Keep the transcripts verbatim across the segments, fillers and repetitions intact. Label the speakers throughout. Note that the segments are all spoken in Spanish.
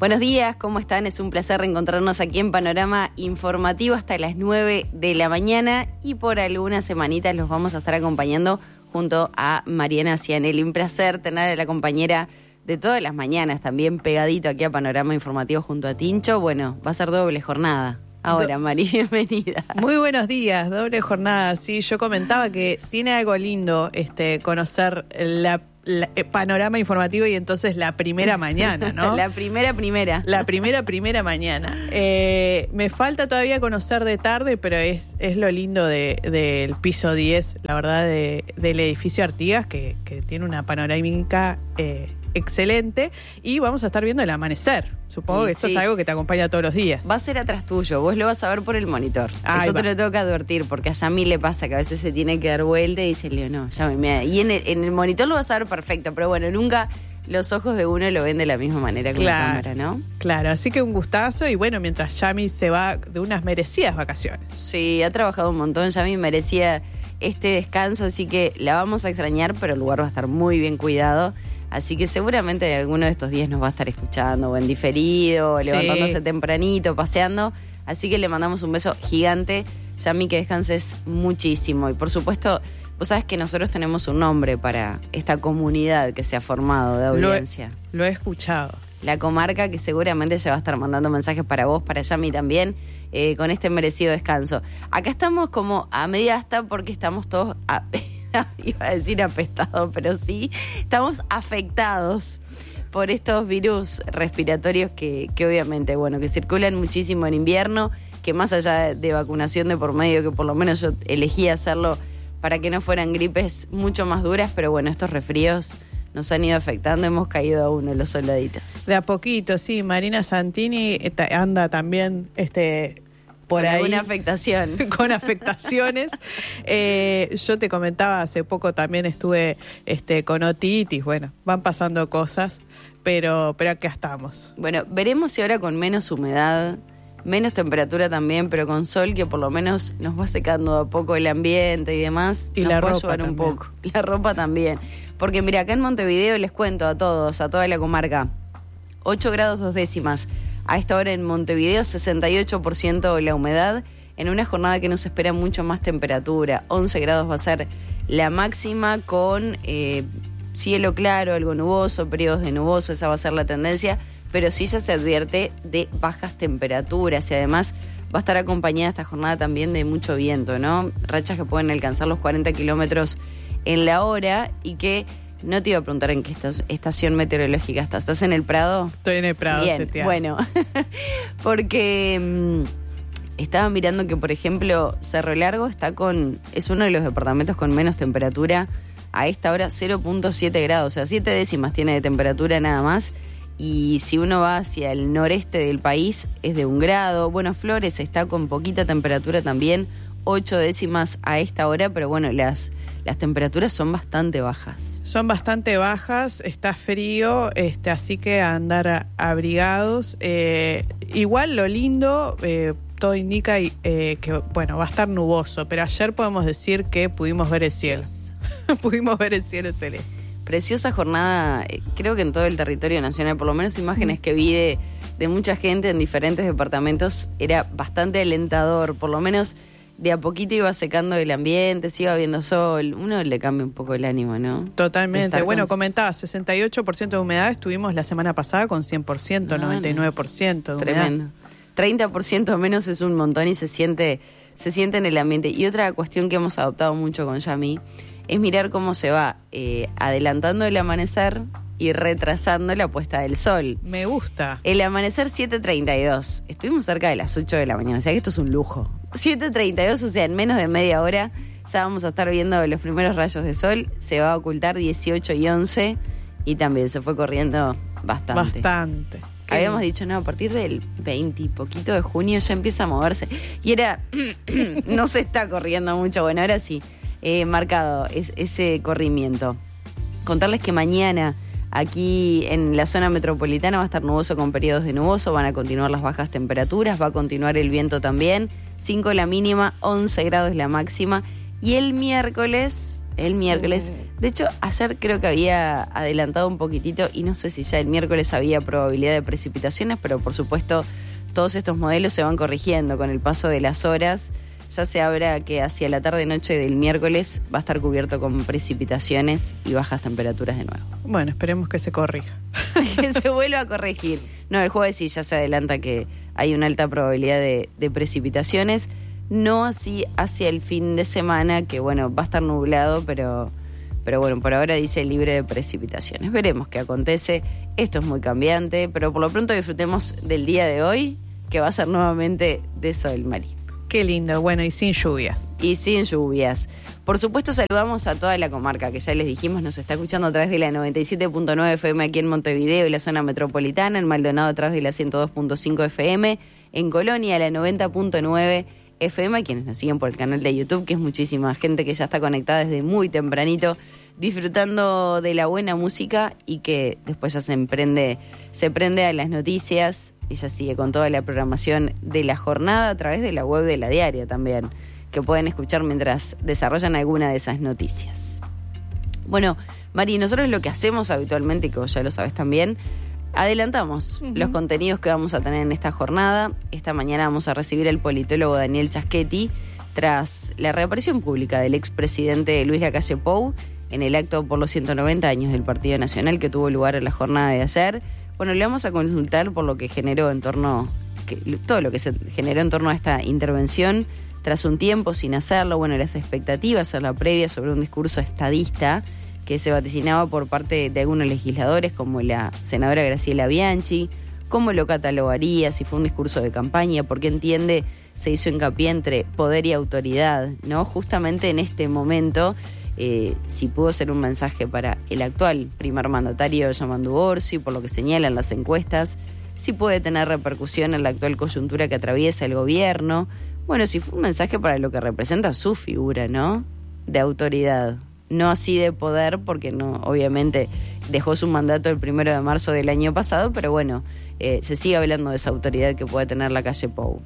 Speaker 1: Buenos días, ¿cómo están? Es un placer reencontrarnos aquí en Panorama Informativo hasta las nueve de la mañana y por algunas semanitas los vamos a estar acompañando junto a Mariana Cianelli. Un placer tener a la compañera de todas las mañanas también pegadito aquí a Panorama Informativo junto a Tincho. Bueno, va a ser doble jornada. Ahora, Mari, bienvenida.
Speaker 2: Muy buenos días, doble jornada. Sí, yo comentaba que tiene algo lindo este conocer la, la eh, Panorama Informativo y entonces la primera mañana, ¿no?
Speaker 1: La primera primera.
Speaker 2: La primera primera mañana. Eh, me falta todavía conocer de tarde, pero es, es lo lindo de, del piso diez, la verdad, de, del edificio Artigas, que, que tiene una panorámica eh, excelente, y vamos a estar viendo el amanecer. Supongo
Speaker 1: y
Speaker 2: que esto
Speaker 1: sí.
Speaker 2: es algo que te acompaña todos los días.
Speaker 1: Va a ser atrás tuyo, vos lo vas a ver por el monitor.
Speaker 2: Ahí
Speaker 1: Eso
Speaker 2: va.
Speaker 1: te lo tengo que advertir, porque a Yami le pasa que a veces se tiene que dar vuelta y dice, Leo, no, ya me mira. Y en el, en el monitor lo vas a ver perfecto, pero bueno, nunca los ojos de uno lo ven de la misma manera que
Speaker 2: Claro,
Speaker 1: la cámara, ¿no?
Speaker 2: Claro, así que un gustazo, y bueno, mientras Yami se va de unas merecidas vacaciones.
Speaker 1: Sí, ha trabajado un montón, Yami merecía este descanso, así que la vamos a extrañar, pero el lugar va a estar muy bien cuidado. Así que seguramente alguno de estos días nos va a estar escuchando, o en diferido, o
Speaker 2: Sí.
Speaker 1: levantándose tempranito, paseando. Así que le mandamos un beso gigante. Yami, que descanses muchísimo. Y por supuesto, vos sabés que nosotros tenemos un nombre para esta comunidad que se ha formado de audiencia.
Speaker 2: Lo he, lo he escuchado.
Speaker 1: La comarca, que seguramente ya va a estar mandando mensajes para vos, para Yami también, eh, con este merecido descanso. Acá estamos como a media asta porque estamos todos... A... iba a decir apestado, pero sí, estamos afectados por estos virus respiratorios que, que obviamente, bueno, que circulan muchísimo en invierno, que más allá de vacunación de por medio, que por lo menos yo elegí hacerlo para que no fueran gripes mucho más duras, pero bueno, estos resfríos nos han ido afectando, hemos caído a uno los soldaditos.
Speaker 2: De a poquito, sí, Marina Santini está, anda también... este por
Speaker 1: con
Speaker 2: ahí
Speaker 1: alguna afectación.
Speaker 2: Con afectaciones. eh, yo te comentaba, hace poco también estuve este, con otitis. Bueno, van pasando cosas, pero, pero acá estamos.
Speaker 1: Bueno, veremos si ahora con menos humedad, menos temperatura también, pero con sol, que por lo menos nos va secando a poco el ambiente y demás,
Speaker 2: y
Speaker 1: nos
Speaker 2: la
Speaker 1: puede
Speaker 2: ropa
Speaker 1: ayudar un
Speaker 2: también.
Speaker 1: poco. La ropa también. Porque mira, acá en Montevideo les cuento a todos, a toda la comarca, ocho grados dos décimas. A esta hora en Montevideo, sesenta y ocho por ciento la humedad, en una jornada que nos espera mucho más temperatura. once grados va a ser la máxima, con eh, cielo claro, algo nuboso, periodos de nuboso, esa va a ser la tendencia, pero sí ya se advierte de bajas temperaturas y además va a estar acompañada esta jornada también de mucho viento, ¿no? Rachas que pueden alcanzar los cuarenta kilómetros en la hora y que... No te iba a preguntar en qué estación meteorológica estás. ¿Estás en el Prado?
Speaker 2: Estoy en el Prado,
Speaker 1: Bien,
Speaker 2: seteado.
Speaker 1: bueno, porque mmm, estaba mirando que, por ejemplo, Cerro Largo está con es uno de los departamentos con menos temperatura a esta hora, cero punto siete grados, o sea, siete décimas tiene de temperatura nada más. Y si uno va hacia el noreste del país, es de un grado. Bueno, Flores está con poquita temperatura también, ocho décimas a esta hora, pero bueno, las... Las temperaturas son bastante bajas.
Speaker 2: Son bastante bajas, está frío, este, así que a andar a, abrigados. Eh, igual lo lindo, eh, todo indica eh, que bueno, va a estar nuboso, pero ayer podemos decir que pudimos ver el cielo. Pudimos ver el cielo celeste.
Speaker 1: Preciosa jornada, eh, creo que en todo el territorio nacional, por lo menos imágenes que vi de, de mucha gente en diferentes departamentos, era bastante alentador, por lo menos... De a poquito iba secando el ambiente, se iba viendo sol, uno le cambia un poco el ánimo, ¿no?
Speaker 2: Totalmente. Bueno,
Speaker 1: con...
Speaker 2: comentaba, sesenta y ocho por ciento de humedad, estuvimos la semana pasada con cien por ciento, no, noventa y nueve por ciento de humedad.
Speaker 1: Tremendo. treinta por ciento menos es un montón y se siente, se siente en el ambiente. Y otra cuestión que hemos adoptado mucho con Yami es mirar cómo se va eh, adelantando el amanecer y retrasando la puesta del sol.
Speaker 2: Me gusta.
Speaker 1: El amanecer siete treinta y dos. Estuvimos cerca de las ocho de la mañana, o sea que esto es un lujo. siete treinta y dos, o sea, en menos de media hora ya vamos a estar viendo los primeros rayos de sol. Se va a ocultar dieciocho y once y también se fue corriendo bastante.
Speaker 2: Bastante.
Speaker 1: Habíamos dicho, no, a partir del veinte y poquito de junio ya empieza a moverse. Y era, no se está corriendo mucho. Bueno, ahora sí, eh, marcado es, ese corrimiento. Contarles que mañana... Aquí en la zona metropolitana va a estar nuboso con periodos de nuboso, van a continuar las bajas temperaturas, va a continuar el viento también, cinco la mínima, once grados la máxima. Y el miércoles, el miércoles, De hecho, ayer creo que había adelantado un poquitito y no sé si ya el miércoles había probabilidad de precipitaciones, pero por supuesto todos estos modelos se van corrigiendo con el paso de las horas. Ya se habla que hacia la tarde-noche del miércoles va a estar cubierto con precipitaciones y bajas temperaturas de nuevo.
Speaker 2: Bueno, esperemos que se corrija.
Speaker 1: Que se vuelva a corregir. No, el jueves sí ya se adelanta que hay una alta probabilidad de, de precipitaciones. No así hacia el fin de semana, que bueno, va a estar nublado, pero... Pero bueno, por ahora dice libre de precipitaciones. Veremos qué acontece. Esto es muy cambiante, pero por lo pronto disfrutemos del día de hoy, que va a ser nuevamente de sol, Mari.
Speaker 2: Qué lindo, bueno, y sin lluvias.
Speaker 1: Y sin lluvias. Por supuesto, saludamos a toda la comarca, que ya les dijimos, nos está escuchando a través de la noventa y siete punto nueve F M aquí en Montevideo y la zona metropolitana, en Maldonado a través de la ciento dos punto cinco F M, en Colonia la noventa punto nueve F M, quienes nos siguen por el canal de YouTube, que es muchísima gente que ya está conectada desde muy tempranito, disfrutando de la buena música y que después ya se emprende, se prende a las noticias y ya sigue con toda la programación de la jornada a través de la web de La Diaria también, que pueden escuchar mientras desarrollan alguna de esas noticias. Bueno, Mari, nosotros lo que hacemos habitualmente, que vos ya lo sabes también, adelantamos uh-huh. los contenidos que vamos a tener en esta jornada. Esta mañana vamos a recibir al politólogo Daniel Chaschetti tras la reaparición pública del expresidente Luis Lacalle Pou en el acto por los ciento noventa años del Partido Nacional que tuvo lugar en la jornada de ayer. Bueno, le vamos a consultar por lo que generó en torno, que, todo lo que se generó en torno a esta intervención tras un tiempo sin hacerlo, bueno, las expectativas a la previa sobre un discurso estadista que se vaticinaba por parte de algunos legisladores, como la senadora Graciela Bianchi, cómo lo catalogaría, si fue un discurso de campaña, porque entiende, se hizo hincapié entre poder y autoridad, ¿no? Justamente en este momento, eh, si pudo ser un mensaje para el actual primer mandatario Yamandu Orsi, por lo que señalan las encuestas, si puede tener repercusión en la actual coyuntura que atraviesa el gobierno, bueno, si fue un mensaje para lo que representa su figura, ¿no? De autoridad. No así de poder, porque no, obviamente dejó su mandato el primero de marzo del año pasado, pero bueno, eh, se sigue hablando de esa autoridad que puede tener Lacalle Pou.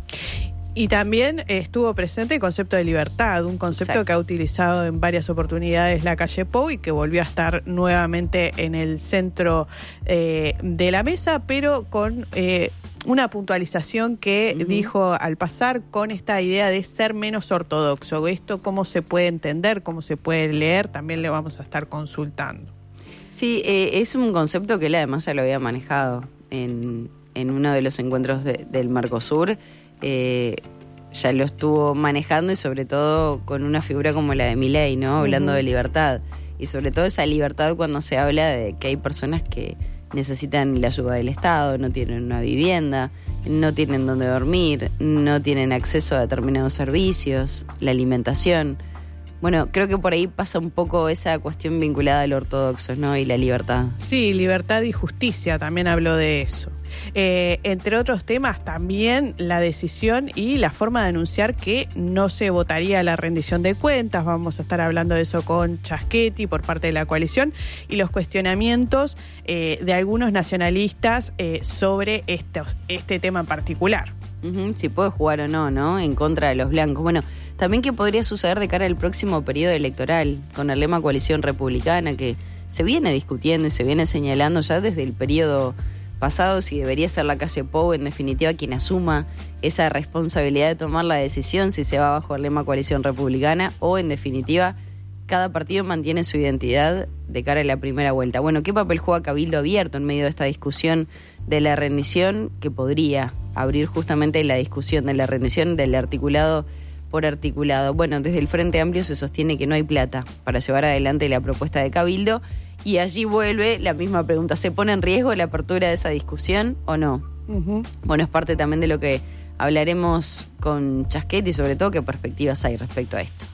Speaker 2: Y también estuvo presente el concepto de libertad, un concepto Exacto. que ha utilizado en varias oportunidades Lacalle Pou y que volvió a estar nuevamente en el centro eh, de la mesa, pero con eh, una puntualización que uh-huh. dijo al pasar con esta idea de ser menos ortodoxo. Esto cómo se puede entender, cómo se puede leer, también le vamos a estar consultando.
Speaker 1: Sí, eh, es un concepto que él además ya lo había manejado en, en uno de los encuentros de, del Mercosur. Eh, ya lo estuvo manejando y sobre todo con una figura como la de Milei, ¿no? Hablando uh-huh. de libertad. Y sobre todo esa libertad cuando se habla de que hay personas que necesitan la ayuda del Estado, no tienen una vivienda, no tienen dónde dormir, no tienen acceso a determinados servicios, la alimentación. Bueno, creo que por ahí pasa un poco esa cuestión vinculada al ortodoxo, ¿no? Y la libertad.
Speaker 2: Sí, libertad y justicia, también habló de eso. Eh, entre otros temas, también la decisión y la forma de anunciar que no se votaría la rendición de cuentas. Vamos a estar hablando de eso con Chaschetti por parte de la coalición y los cuestionamientos eh, de algunos nacionalistas eh, sobre estos, este tema en particular.
Speaker 1: Uh-huh, si puede jugar o no, ¿no? En contra de los blancos. Bueno, también qué podría suceder de cara al próximo periodo electoral con el lema coalición republicana que se viene discutiendo y se viene señalando ya desde el periodo pasado si debería ser Lacalle Pou en definitiva quien asuma esa responsabilidad de tomar la decisión si se va bajo el lema coalición republicana o en definitiva cada partido mantiene su identidad de cara a la primera vuelta. Bueno, ¿qué papel juega Cabildo Abierto en medio de esta discusión de la rendición que podría abrir justamente la discusión de la rendición del articulado por articulado? Bueno, desde el Frente Amplio se sostiene que no hay plata para llevar adelante la propuesta de Cabildo y allí vuelve la misma pregunta, ¿se pone en riesgo la apertura de esa discusión o no? Uh-huh. Bueno, es parte también de lo que hablaremos con Chaschetti y sobre todo qué perspectivas hay respecto a esto.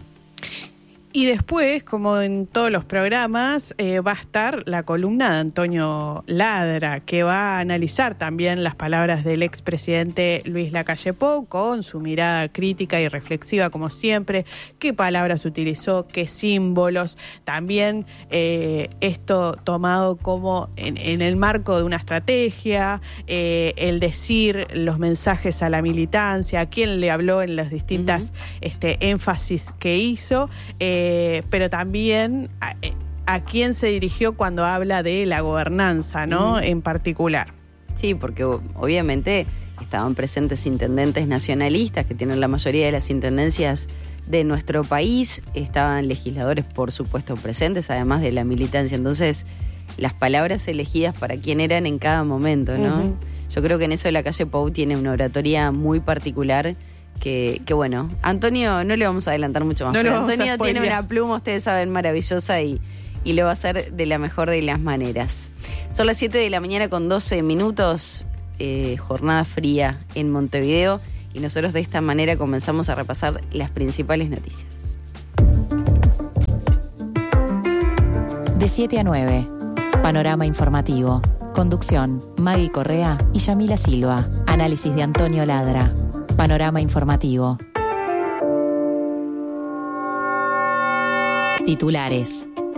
Speaker 2: Y después, como en todos los programas, eh, va a estar la columna de Antonio Ladra, que va a analizar también las palabras del expresidente Luis Lacalle Pou con su mirada crítica y reflexiva, como siempre, qué palabras utilizó, qué símbolos. También eh, esto tomado como en, en el marco de una estrategia, eh, el decir los mensajes a la militancia, a quién le habló en las distintas uh-huh. este, énfasis que hizo. Eh, eh, pero también a, a quién se dirigió cuando habla de la gobernanza, ¿no? Mm. En particular.
Speaker 1: Sí, porque obviamente estaban presentes intendentes nacionalistas, que tienen la mayoría de las intendencias de nuestro país, estaban legisladores, por supuesto, presentes, además de la militancia. Entonces, las palabras elegidas para quién eran en cada momento, ¿no? Uh-huh. Yo creo que en eso la calle Pou tiene una oratoria muy particular que, que bueno, Antonio, no le vamos a adelantar mucho más,
Speaker 2: no
Speaker 1: pero Antonio tiene una pluma, ustedes saben, maravillosa y, y lo va a hacer de la mejor de las maneras. Son las siete de la mañana con doce minutos, eh, jornada fría en Montevideo, y nosotros de esta manera comenzamos a repasar las principales noticias.
Speaker 3: De siete a nueve, Panorama Informativo. Conducción, Maggie Correa y Yamila Silva. Análisis de Antonio Ladra. Panorama Informativo. Titulares.